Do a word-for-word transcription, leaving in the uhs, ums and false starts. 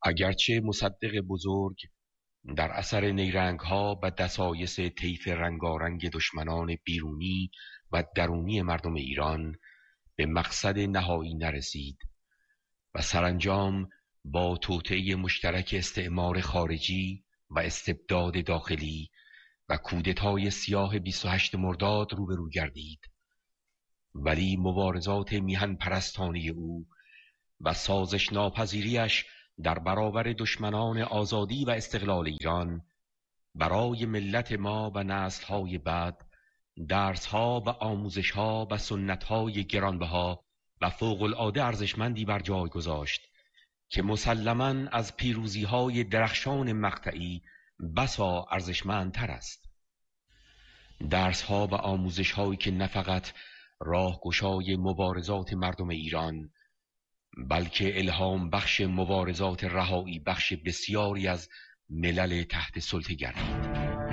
اگرچه مصدق بزرگ در اثر نیرنگ‌ها و دسایس طیف رنگارنگ دشمنان بیرونی و درونی مردم ایران به مقصد نهایی نرسید و سرانجام با توطئه مشترک استعمار خارجی و استبداد داخلی و کودتای سیاه بیست و هشتم مرداد روبرو گردید، ولی مبارزات میهن پرستانه او و سازش ناپذیریش در برابر دشمنان آزادی و استقلال ایران برای ملت ما و نسل‌های بعد درس‌ها و آموزش‌ها و سنت‌های گرانبها و فوق‌العاده ارزشمندی بر جای گذاشت که مسلماً از پیروزی‌های درخشان مقطعی بسا ارزشمندتر است. درس‌ها و آموزش‌هایی که نه فقط راهگشای مبارزات مردم ایران بلکه الهام بخش مبارزات رهایی بخش بسیاری از ملل تحت سلطه گردید.